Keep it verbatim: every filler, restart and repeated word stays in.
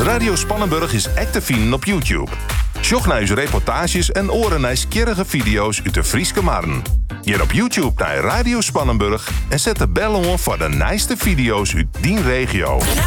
Radio Spannenburg is echt te vinden op YouTube. Sjoch naar uw reportages en oren naar skierrige video's uit de Frieske Marren. Hier op YouTube naar Radio Spannenburg en zet de bel om voor de nijste video's uit die regio.